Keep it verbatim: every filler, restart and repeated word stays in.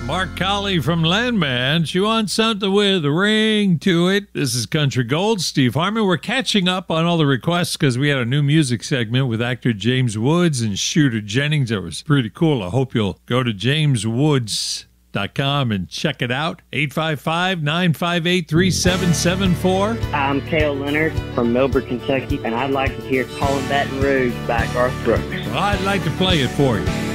Mark Colley from Landman. She wants something with a ring to it. This is Country Gold. Steve Harmon. We're catching up on all the requests because we had a new music segment with actor James Woods and Shooter Jennings. That was pretty cool. I hope you'll go to james woods dot com and check it out. eight five five, nine five eight, three seven seven four. I'm Cale Leonard from Millburn, Kentucky, and I'd like to hear Calling Baton Rouge by Garth Brooks. Well, I'd like to play it for you.